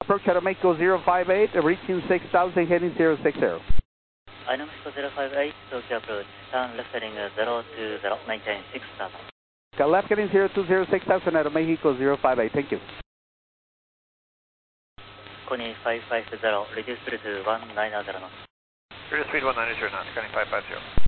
Approach Aeromexico 058, reaching 6000, heading 060. Aeromexico 058, Tokyo approach, turn left heading 020, maintain 6000. Left heading 020, 6000, Aeromexico 058, thank you. Connie 550, reduce speed to 190 knots. Reduce speed 190 knots, Connie 550.